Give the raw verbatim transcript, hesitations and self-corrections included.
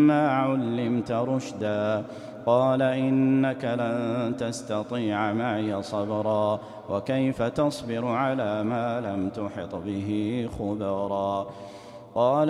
ما علمت رشدا قال إنك لن تستطيع معي صبرا وكيف تصبر على ما لم تحط به خبرا قال